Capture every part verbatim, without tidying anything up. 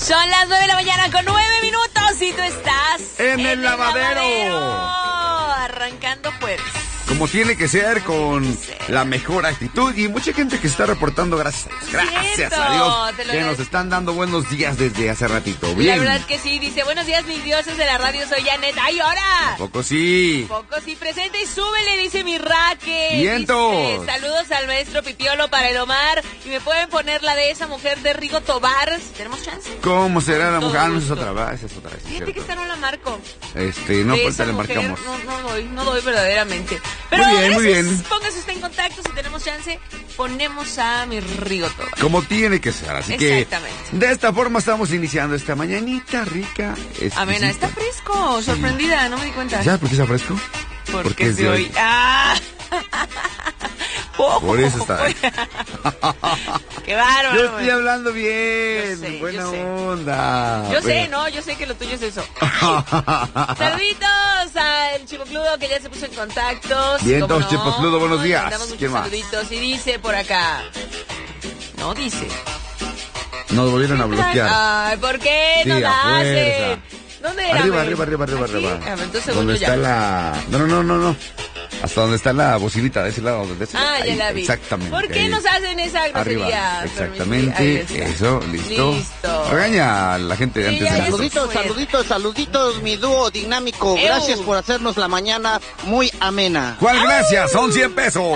Son las nueve de la mañana con nueve minutos y tú estás en, en el lavadero. lavadero. Arrancando jueves. Como tiene que ser, con la mejor actitud y mucha gente que se está reportando, gracias, gracias Cierto, a Dios, que agradezco. nos están dando buenos días desde hace ratito. Bien. La verdad que sí, dice, buenos días mis dioses de la radio, soy Janet. ¡Ay, ahora! Poco sí. Poco sí, presente y súbele, dice mi Raque. ¡Vientos! Dice, saludos al maestro Pipiolo para el Omar. Y me pueden poner la de esa mujer de Rigo Tobar. ¿Tenemos chance? ¿Cómo será la Todo mujer? Ah, no, esa es gusto. otra, va, esa es otra. Es Fíjate cierto. que esta no la marco. Este, no, De pues esa le mujer, marcamos. No, no doy, no doy verdaderamente. Pero Muy bien, muy gracias, bien. Póngase usted en contacto, si tenemos chance, ponemos a mi Rigo Tobar. Como tiene que ser, así que Exactamente. de esta forma estamos iniciando esta mañanita rica. Amena, exquisita. está fresco, sorprendida, no me di cuenta. ¿Ya? ¿Por qué está fresco? Porque, Porque es es de de hoy. hoy. ¡Ah! Por eso está. ¡Qué bárbaro! Yo estoy hablando bien, Yo sé, buena yo sé. onda. Yo sé, Pero- no, yo sé que lo tuyo es eso. Saluditos al Chipocludo que ya se puso en contacto. Sí, Bien, cómo dos, Chipocludo, buenos le días. mandamos muchos ¿Quién más? saluditos y dice por acá. No dice. Nos volvieron a bloquear. Ay, ¿por qué Sí, no a la fuerza. hacen? ¿Dónde era? Arriba, güey? arriba, arriba, arriba, ¿Aquí? arriba. A ver, entonces según ¿Dónde yo está ya. la...? No, no, no, no, no. Hasta donde está la bocinita, de ese lado. De ese Ah, lado. ya Ahí, la vi. Exactamente. ¿Por qué ahí. nos hacen esa grosería? Arriba, Permíteme. exactamente. Ahí está. Eso, listo. Listo. Regaña a la gente de Sí, antes ya, de ya. eso. Saluditos, saluditos, saluditos, mi dúo dinámico. Eu. Gracias por hacernos la mañana muy amena. ¿Cuál gracias? Son cien pesos.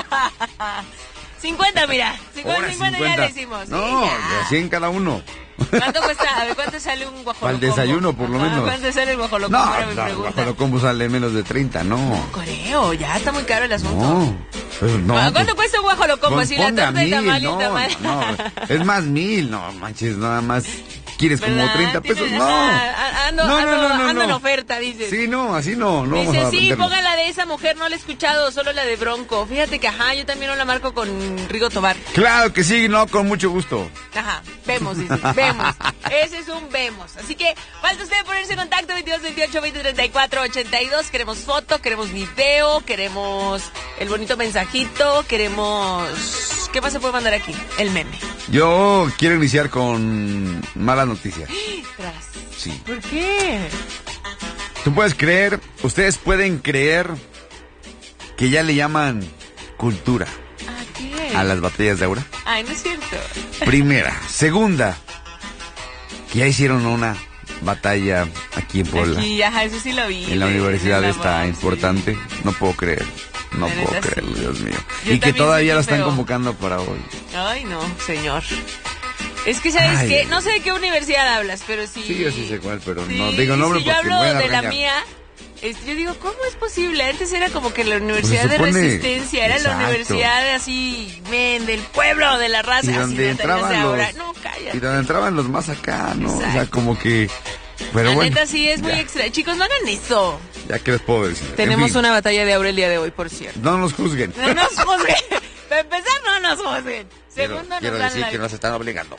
cincuenta, mira. cincuenta, Ahora cincuenta ya le hicimos. No, Sí, de ya. a cien cada uno. ¿Cuánto cuesta? A ver, ¿cuánto sale un guajolocombo? Para el desayuno, por lo Ajá, menos. ¿Cuánto sale el guajolocombo? No, Era mi no, pregunta. bajo lo combo sale menos de treinta, no. Creo, ya está muy caro el asunto. No, pero no. ¿Cuánto pues, cuesta un guajolocombo? pues Así la ponga torta de mil, tamal y no, tamal. no, es más mil, no manches, nada más. ¿Quieres como ¿Verdad? treinta pesos? Tienes- No. ah, Ando, No, no, ando, no, no, ando en no. oferta, dices. Sí, no, así no, no vamos Dice, a sí, venderlo. pongan la de esa mujer, no la he escuchado, solo la de Bronco. Fíjate que, ajá, yo también no la marco con Rigo Tobar. Claro que sí, no, con mucho gusto. Ajá, vemos, dice, vemos. Ese es un vemos. Así que, falta usted ponerse en contacto, veintidós, veintiocho, veinte, treinta y cuatro, ochenta y dos. Queremos foto, queremos video, queremos el bonito mensajito, queremos... ¿Qué más se puede mandar aquí? El meme. Yo quiero iniciar con malas noticias. Tras. Sí. ¿Por qué? Tú puedes creer, ustedes pueden creer que ya le llaman cultura ¿A qué? a las batallas de Aura. Ay, no es cierto. Primera. Segunda, que ya hicieron una batalla aquí en Puebla. Aquí, ajá, eso sí lo vi. En la de- universidad de la esta Mao, importante. sí. No puedo creer. No La puedo neta, creerlo, sí. Dios mío. Yo Y que también todavía sentí la están feo. convocando para hoy. Ay, no, señor. Es que, ¿sabes Ay. qué? No sé de qué universidad hablas, pero sí... Sí, yo sí sé cuál, pero Sí, no digo nombre si yo porque hablo me van a de la regañar. mía, este, yo digo, ¿cómo es posible? Antes era como que la Universidad Pues se supone- de Resistencia, era Exacto. la universidad así, men, del pueblo, de la raza. Y así, donde de entraban de ahora. los... No, cállate. Y donde entraban los más acá, ¿no? O sea, Exacto. como que... Pero la bueno. neta sí es muy ya, extra. Chicos, no hagan eso. Ya que les puedo decir. En Tenemos fin, una batalla de Aura el día de hoy, por cierto. No nos juzguen. No nos juzguen. Para empezar, no nos juzguen. Quiero, Segundo, quiero nos dan decir la... que nos están obligando.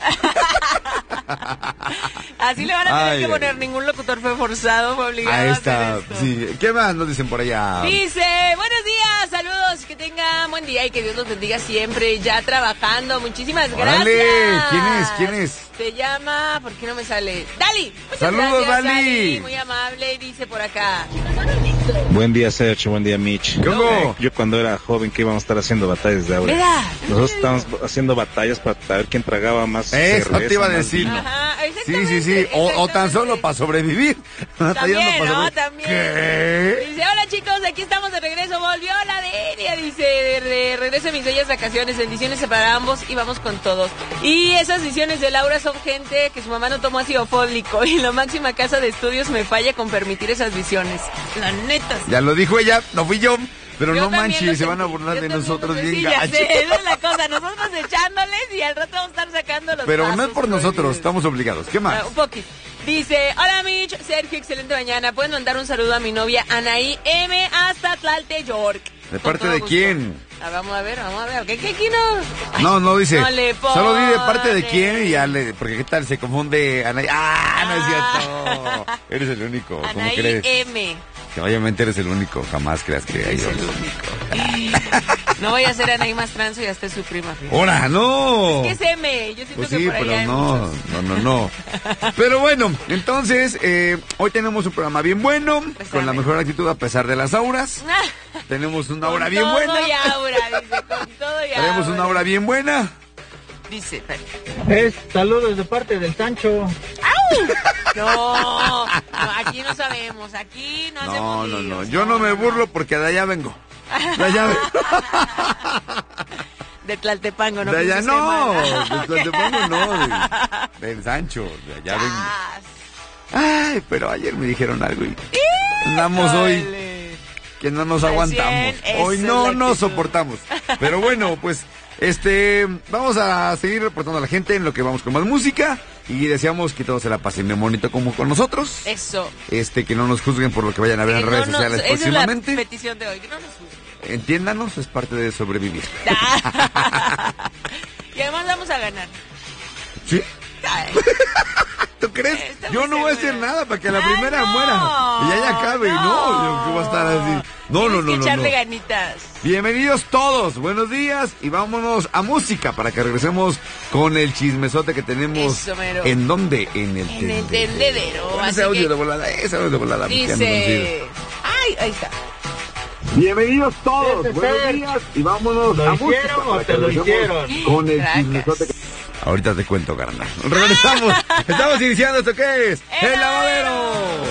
Así le van a tener Ay, que ay, poner, ay. ningún locutor fue forzado, fue obligado Ahí a está. hacer esto. Sí. ¿Qué más nos dicen por allá? Dice, buenos días, saludos, que tengan buen día y que Dios los bendiga siempre, ya trabajando, muchísimas gracias. Órale, ¿quién es? ¿Quién es? Se llama, ¿por qué no me sale? Dali. Muchas Saludos, gracias, Dali. Muy amable, dice por acá. Buen día, Sergio. Buen día, Mitch. ¿Qué hubo? Yo cuando era joven que íbamos a estar haciendo batallas de Aura. Mira. Nosotros estábamos haciendo batallas para ver quién tragaba más Eso cerveza, te iba a más decir. vino. Ajá, Sí, exactamente. sí, sí. O, o tan exactamente. solo para sobrevivir. Batallando También, para ¿no? sobrevivir. También. ¿Qué? Dice, hola chicos, aquí estamos de regreso, volvió la Delia, dice, de, de regreso de mis bellas vacaciones, bendiciones para ambos y vamos con todos. Y esas visiones de Laura son gente que su mamá no tomó ácido fólico y la máxima casa de estudios me falla con permitir esas visiones. La neta. sí. Ya lo dijo ella, no fui yo. Pero Yo no también lo manches, se sentí. van a burlar Yo de también nosotros lo bien sentí, ya gacho. sé, esa es la cosa, nosotros echándoles y al rato vamos a estar sacando los Pero no pasos es por nosotros, prohibidos. estamos obligados. ¿Qué más? Ah, un poquito. Dice, hola Mitch, Sergio, excelente mañana. Pueden mandar un saludo a mi novia Anaí M hasta Tlalte, York. ¿De Con parte todo de gusto. quién? Ah, vamos a ver, vamos a ver. ¿Qué, qué, aquí no? Ay, No, no dice. no le Solo di de parte de pone. quién y ya le. Porque qué tal, se confunde. Anaí. ¡Ah! No es cierto. Eres el único. ¿Cómo Anaí crees? M. Que obviamente eres el único. Jamás creas que hay Es el otro. único. No vaya a ser Anaí Mastranzo y hasta es su prima. ¡Hora, no! Es que es M, yo siento Pues que sí, por allá pero hay no, muchos. no, no, no. Pero bueno, entonces, eh, hoy tenemos un programa bien bueno, Pues con la dame. mejor actitud a pesar de las auras. Tenemos una Con hora bien todo buena. y aura, dice, con todo y Tenemos aura. una hora bien buena. Dice, Es saludos de parte del Sancho. no, no, aquí no sabemos, aquí no No, hacemos no, no, líos. yo no me burlo porque de allá vengo. De allá vengo. De Tlaltepango, ¿no? De allá Pinche no, semana. de Tlaltepango no, de- del Sancho, de allá vengo. Chas. Ay, pero ayer me dijeron algo y andamos hoy Híjole. que no nos Al aguantamos. cien, esa Hoy es no la nos actitud. soportamos. Pero bueno, pues este vamos a seguir reportando a la gente en lo que vamos con más música y deseamos que todos se la pasen bien bonito como con nosotros. Eso. Este que no nos juzguen por lo que vayan a ver en Que redes no nos- sociales esa es próximamente. la petición de hoy, que no nos juzguen. Entiéndanos, es parte de sobrevivir. Y además vamos a ganar. ¿Sí? Ay, ¿Tú crees? Estoy Yo muy no voy a segura. hacer nada para que la Ay, primera no, muera y ya ya acabe. No, yo que voy a estar así. No, Tienes no, no, que no, echarle no. ganitas. Bienvenidos todos, buenos días y vámonos a música para que regresemos con el chismesote que tenemos. Eso, mero. ¿En dónde? En el En el tendedero, Pon así ese audio que- de volada, ese audio de volada. Dice. Ay, ahí está. Bienvenidos todos, Ese buenos ser. días y vámonos ¿Lo a hicieron música o para te que lo regresemos hicieron? con el Tracas. chismesote que... Ahorita te cuento, carnal. Regresamos. Estamos iniciando esto que es ¡El El Lavadero.